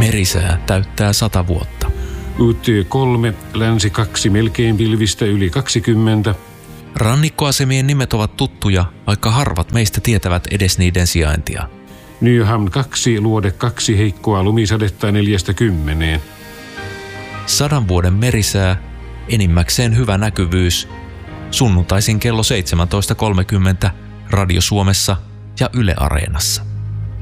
Merisää täyttää 100 vuotta. UT3, länsi 2, melkein pilvistä yli 20. Rannikkoasemien nimet ovat tuttuja, vaikka harvat meistä tietävät edes niiden sijaintia. Nyhamn 2, luode 2, heikkoa lumisadetta 40. 100 vuoden merisää, enimmäkseen hyvä näkyvyys. Sunnuntaisin kello 17.30 Radio Suomessa ja Yle Areenassa.